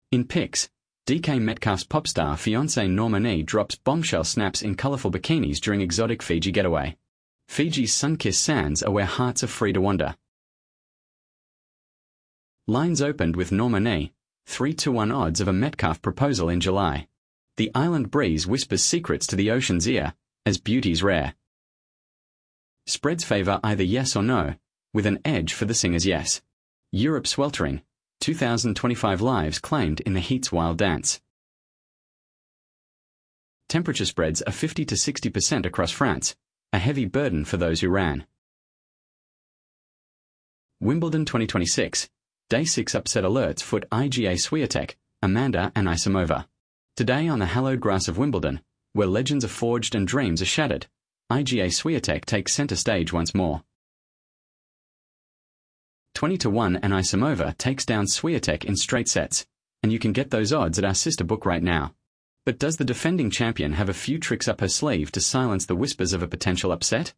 In pics, DK Metcalf's pop star fiancée Normani drops bombshell snaps in colourful bikinis during exotic Fiji getaway. Fiji's sun-kissed sands are where hearts are free to wander. Lines opened with Normani, 3-1 odds of a Metcalf proposal in July. The island breeze whispers secrets to the ocean's ear, as beauty's rare. Spreads favour either yes or no, with an edge for the singer's yes. Europe sweltering, 2,025 lives claimed in the heat's wild dance. Temperature spreads are 50 to 60% across France, a heavy burden for those who ran. Wimbledon 2026, Day 6 upset alerts foot Iga Swiatek, Amanda Anisimova. Today on the hallowed grass of Wimbledon, where legends are forged and dreams are shattered, Iga Swiatek takes centre stage once more. 20-1 Anisimova takes down Swiatek in straight sets, and you can get those odds at our sister book right now. But does the defending champion have a few tricks up her sleeve to silence the whispers of a potential upset?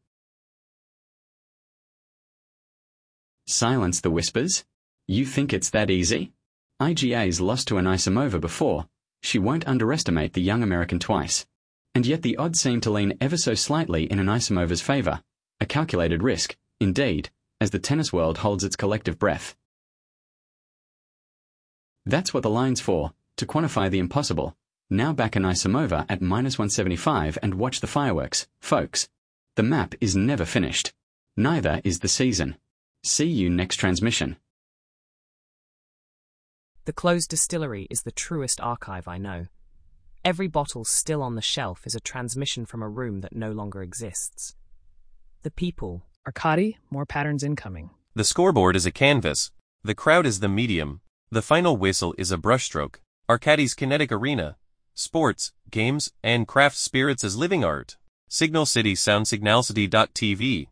Silence the whispers? You think it's that easy? Iga's lost to Anisimova before. She won't underestimate the young American twice. And yet the odds seem to lean ever so slightly in Anisimova's favour, a calculated risk, indeed, as the tennis world holds its collective breath. That's what the line's for, to quantify the impossible. Now back Anisimova at -175 and watch the fireworks, folks. The map is never finished. Neither is the season. See you next transmission. The closed distillery is the truest archive I know. Every bottle still on the shelf is a transmission from a room that no longer exists. The people. Arcadi, more patterns incoming. The scoreboard is a canvas. The crowd is the medium. The final whistle is a brushstroke. Arcadi's kinetic arena. Sports, games, and craft spirits as living art. Signal City Sound Signalcity.tv.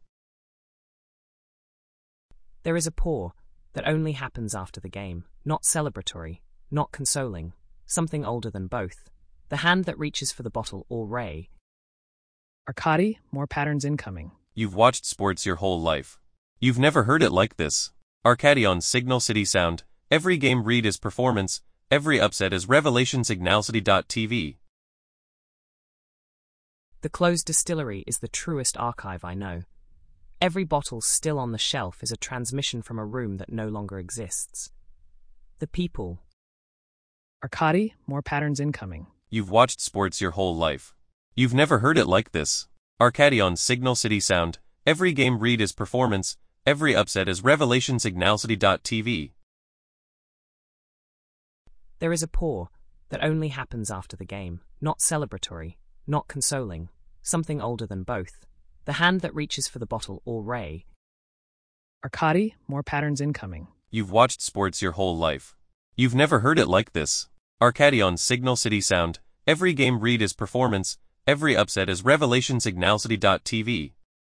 There is a pour that only happens after the game, not celebratory, not consoling, something older than both. The hand that reaches for the bottle or ray. Arcadi, more patterns incoming. You've watched sports your whole life. You've never heard it like this. Arcadi on Signal City Sound. Every game read is performance. Every upset is revelation. Signalcity.tv. The closed distillery is the truest archive I know. Every bottle still on the shelf is a transmission from a room that no longer exists. The people. Arcadi, more patterns incoming. You've watched sports your whole life. You've never heard it like this. Arcadi on Signal City Sound. Every game read is performance. Every upset is revelation. Signalcity.tv. There is a pour that only happens after the game, not celebratory, not consoling, something older than both. The hand that reaches for the bottle or ray. Arcadi, more patterns incoming. You've watched sports your whole life. You've never heard it like this. Arcadi on Signal City Sound. Every game read is performance. Every upset is revelation. Signalcity.tv.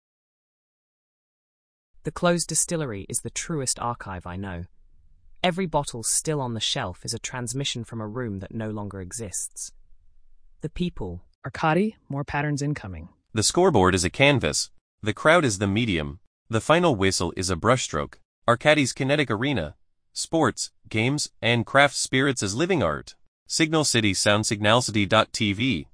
The closed distillery is the truest archive I know. Every bottle still on the shelf is a transmission from a room that no longer exists. The people. Arcadi, more patterns incoming. The scoreboard is a canvas. The crowd is the medium. The final whistle is a brushstroke. Arcadi's kinetic arena. Sports, games, and craft spirits as living art. Signal City Sound Signalcity.tv.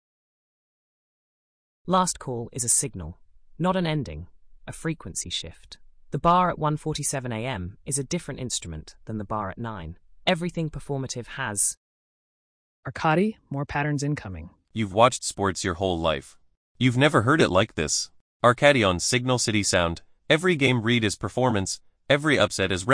Last call is a signal, not an ending, a frequency shift. The bar at 1:47 a.m. is a different instrument than the bar at 9. Everything performative has. Arcadi, more patterns incoming. You've watched sports your whole life. You've never heard it like this. Arcadi on Signal City Sound. Every game read is performance. Every upset is